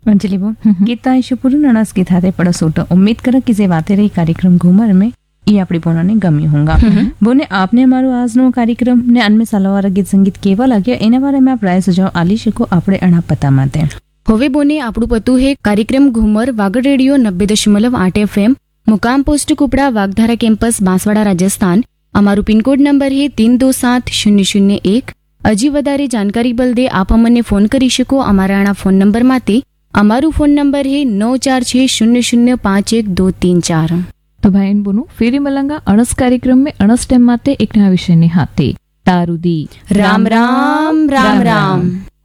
अंजलि बोल गीता ईशपुर नड़स की थाते पड़सोट उम्मीद कर कि जे बातें रही कार्यक्रम घूमर में ये આપણી બોનાને ગમ્યું હોંગા બોને આપને અમારો આજનો કાર્યક્રમ ને અન્મે સાલવાળા ગીત સંગીત કેવા લાગ્યા એના બારેમાં આપ રાય સુझाव આલી શકો આપણે અણા પતા માટે. હવે બોને આપણું પતું હે કાર્યક્રમ ઘુમર વાગડ રેડિયો 90.8 FM મુકામ પોસ્ટ કુપડા વાગધારા કેમ્પસ બાંસવાડા રાજસ્થાન. અમારું પિનકોડ નંબર હે 327001. હજી વધારે જાણકારી બલદે આપ અમને ફોન કરી શકો અમારા આણા ફોન નંબર માટે. અમારું ફોન નંબર હે 9460051234. तो भाई बोनो फेरी मलंगा अणस कार्यक्रम में अणस टाइम माते एक नया विषय ने हाथे तारुदी. राम राम राम राम.